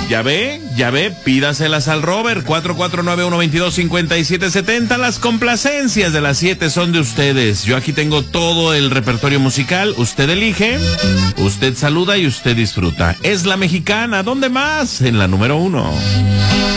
Ya ve, pídaselas al Robert, 4491225770. Las complacencias de las 7 son de ustedes. Yo aquí tengo todo el repertorio musical. Usted elige, usted saluda y usted disfruta. Es la mexicana, ¿dónde más? En la número 1.